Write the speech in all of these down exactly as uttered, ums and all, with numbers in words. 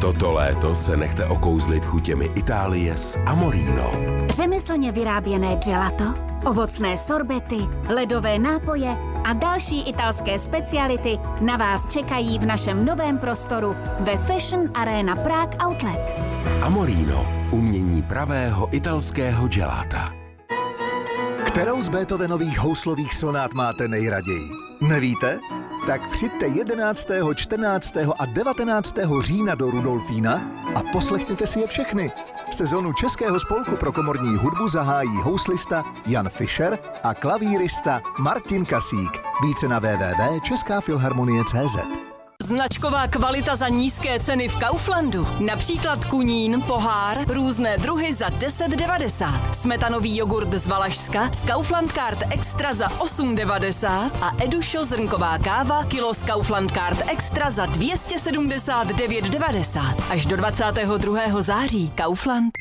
Toto léto se nechte okouzlit chutěmi Itálie s Amorino. Řemeslně vyráběné gelato, ovocné sorbety, ledové nápoje a další italské speciality na vás čekají v našem novém prostoru ve Fashion Arena Prague Outlet. Amorino, umění pravého italského gelata. Kterou z Beethovenových houslových sonát máte nejraději? Nevíte? Tak přijďte jedenáctého, čtrnáctého a devatenáctého října do Rudolfína a poslechněte si je všechny. Sezonu Českého spolku pro komorní hudbu zahájí houslista Jan Fischer a klavírista Martin Kasík. Více na w w w tečka česká filharmonie tečka cé zet. Značková kvalita za nízké ceny v Kauflandu. Například kunín, pohár, různé druhy za deset devadesát. Smetanový jogurt z Valašska z Kaufland Card Extra za osm devadesát a Edušo zrnková káva kilo z Kaufland Card Extra za dvě stě sedmdesát devět devadesát. Až do dvacátého druhého září. Kaufland.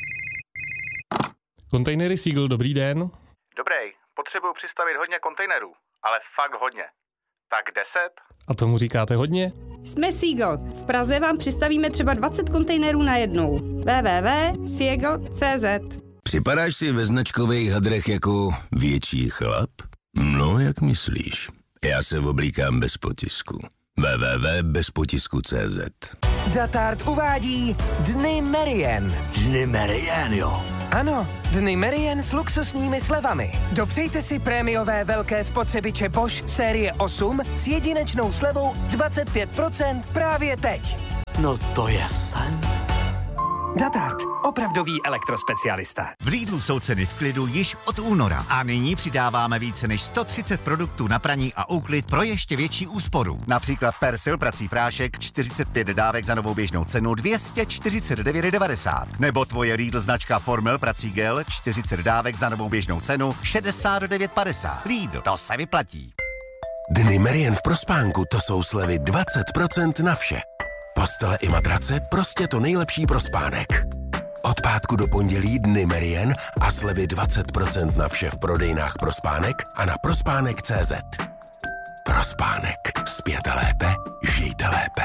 Kontejnery Seagull, dobrý den. Dobrý, potřebuju přistavit hodně kontejnerů, ale fakt hodně. Tak deset? A tomu říkáte hodně? Jsme Seagull. V Praze vám přistavíme třeba dvacet kontejnerů najednou. w w w tečka seagull tečka cé zet. Připadáš si ve značkových hadrech jako větší chlap? No, jak myslíš? Já se oblíkám bez potisku. w w w tečka bez potisku tečka cé zet. Datart uvádí Dny Merien. Dny Merien, jo. Ano, Dny Merien s luxusními slevami. Dopřejte si prémiové velké spotřebiče Bosch série osm s jedinečnou slevou dvacet pět procent právě teď. No to je sen. Datart, opravdový elektrospecialista. V Lidlu jsou ceny v klidu již od února a nyní přidáváme více než sto třicet produktů na praní a úklid pro ještě větší úsporu. Například Persil prací prášek čtyřicet pět dávek za novou běžnou cenu dvě stě čtyřicet devět devadesát. Nebo tvoje Lidl značka Formel prací gel čtyřicet dávek za novou běžnou cenu šedesát devět padesát. Lidl, to se vyplatí. Dny Merien v Prospánku, to jsou slevy dvacet procent na vše. Postele i matrace, prostě to nejlepší pro spánek. Od pátku do pondělí Dny Merien a slevy dvacet procent na vše v prodejnách Prospánek a na prospánek tečka cé zet. Prospánek. Spěte lépe, žijte lépe.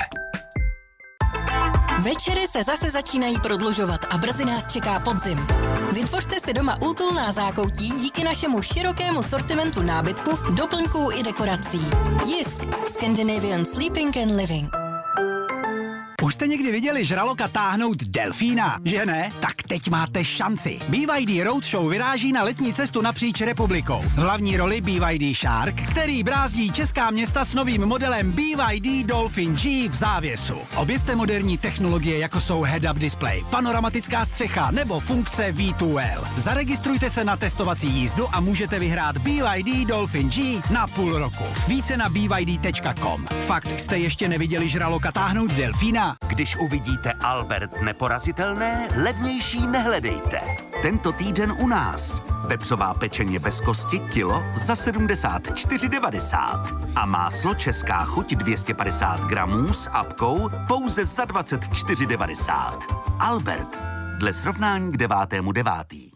Večery se zase začínají prodlužovat a brzy nás čeká podzim. Vytvořte si doma útulná zákoutí díky našemu širokému sortimentu nábytku, doplňků i dekorací. Jisk. Scandinavian Sleeping and Living. Už jste někdy viděli žraloka táhnout delfína, že ne? Tak teď máte šanci. B Y D Roadshow vyráží na letní cestu napříč republikou. V hlavní roli B Y D Shark, který brázdí česká města s novým modelem B Y D Dolphin G v závěsu. Objevte moderní technologie, jako jsou head-up display, panoramatická střecha nebo funkce V dva L. Zaregistrujte se na testovací jízdu a můžete vyhrát B Y D Dolphin G na půl roku. Více na b y d tečka com. Fakt jste ještě neviděli žraloka táhnout delfína? Když uvidíte Albert neporazitelné, levnější nehledejte. Tento týden u nás. Vepřová pečeně bez kosti kilo za sedmdesát čtyři devadesát. A máslo Česká chuť dvě stě padesát gramů s apkou pouze za dvacet čtyři devadesát. Albert. Dle srovnání k devátému devátý.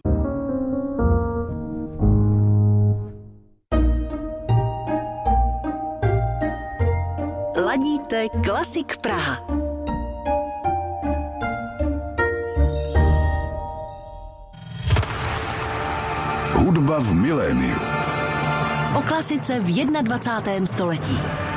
Ladíte Klasik Praha. Hudba v miléniu. O klasice v dvacátém prvním století.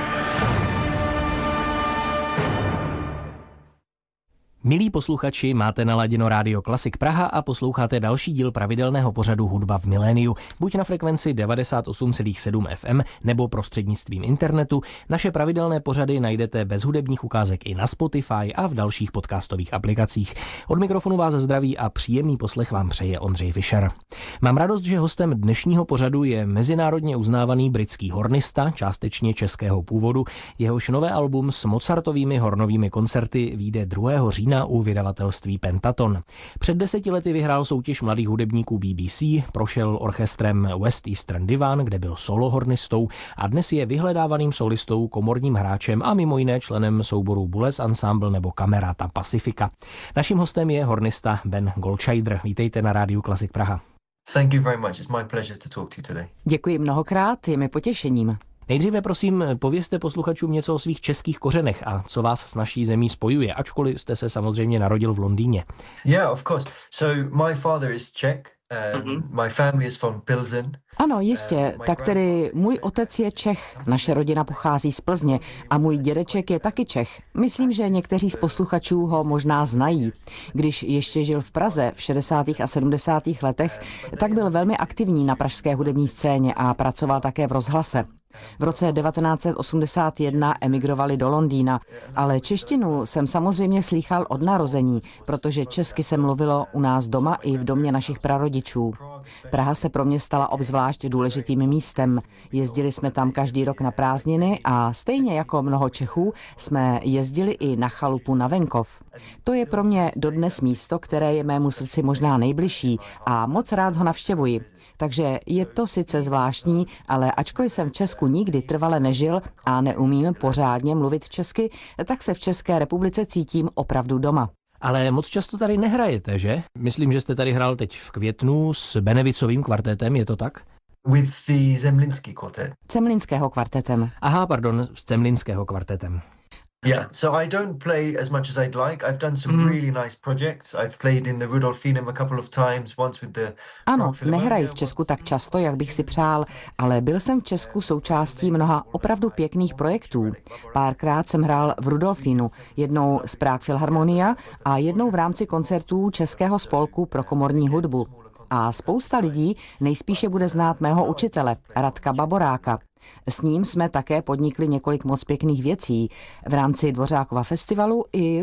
Milí posluchači, máte naladěno Rádio Klasik Praha a posloucháte další díl pravidelného pořadu Hudba v miléniu. Buď na frekvenci devadesát osm celá sedm F M nebo prostřednictvím internetu. Naše pravidelné pořady najdete bez hudebních ukázek i na Spotify a v dalších podcastových aplikacích. Od mikrofonu vás zdraví a příjemný poslech vám přeje Ondřej Fischer. Mám radost, že hostem dnešního pořadu je mezinárodně uznávaný britský hornista, částečně českého původu. Jehož nové album s Mozartovými hornovými koncerty vyjde druhého října u vydavatelství Pentaton. Před deseti lety vyhrál soutěž mladých hudebníků B B C, prošel orchestrem West Eastern Divan, kde byl solohornistou a dnes je vyhledávaným solistou, komorním hráčem a mimo jiné členem souboru Bulles Ensemble nebo Camerata Pacifica. Naším hostem je hornista Ben Goldscheider. Vítejte na Rádiu Klasik Praha. Thank you very much. It's my pleasure to talk to you today. Děkuji mnohokrát, je mi potěšením. Nejdříve prosím povězte posluchačům něco o svých českých kořenech a co vás s naší zemí spojuje, ačkoliv jste se samozřejmě narodil v Londýně. Yeah, of course. So my father is Czech. Um, my family is from Pilsen. Ano, jistě. Tak tedy můj otec je Čech, naše rodina pochází z Plzně a můj dědeček je taky Čech. Myslím, že někteří z posluchačů ho možná znají. Když ještě žil v Praze v šedesátých a sedmdesátých letech, tak byl velmi aktivní na pražské hudební scéně a pracoval také v rozhlase. V roce devatenáct set osmdesát jedna emigrovali do Londýna, ale češtinu jsem samozřejmě slýchal od narození, protože česky se mluvilo u nás doma i v domě našich prarodičů. Praha se pro mě stala obzvlášť důležitým místem. Jezdili jsme tam každý rok na prázdniny a stejně jako mnoho Čechů jsme jezdili i na chalupu na venkov. To je pro mě dodnes místo, které je mému srdci možná nejbližší a moc rád ho navštěvuji. Takže je to sice zvláštní, ale ačkoliv jsem v Česku nikdy trvale nežil a neumím pořádně mluvit česky, tak se v České republice cítím opravdu doma. Ale moc často tady nehrajete, že? Myslím, že jste tady hrál teď v květnu s Benevicovým kvartetem, je to tak? With the Zemlinský quartet. Zemlinského kvartetem. Aha, pardon, s Zemlinského kvartetem. Yeah, so I don't play as much as I'd like. I've done some mm. really nice projects. I've played in the Rudolfinum a couple of times, once with the Ano, nehraji v Česku tak často, jak bych si přál, ale byl jsem v Česku součástí mnoha opravdu pěkných projektů. Párkrát jsem hrál v Rudolfínu, jednou z Prague Philharmonia a jednou v rámci koncertů Českého spolku pro komorní hudbu. A spousta lidí nejspíše bude znát mého učitele, Radka Baboráka. S ním jsme také podnikli několik moc pěkných věcí v rámci Dvořákova festivalu i